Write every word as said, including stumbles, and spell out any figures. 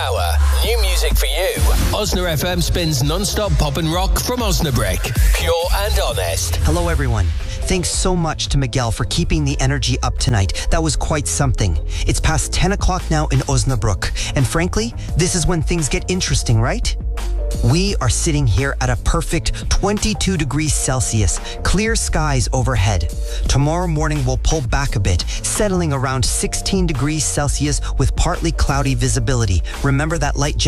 hour. New music for you. Osna F M spins non-stop pop and rock from Osnabrück. Pure and honest. Hello, everyone. Thanks so much to Miguel for keeping the energy up tonight. That was quite something. It's past ten o'clock now in Osnabrück. And frankly, this is when things get interesting, right? We are sitting here at a perfect twenty-two degrees Celsius, clear skies overhead. Tomorrow morning we'll pull back a bit, settling around sixteen degrees Celsius with partly cloudy visibility. Remember that light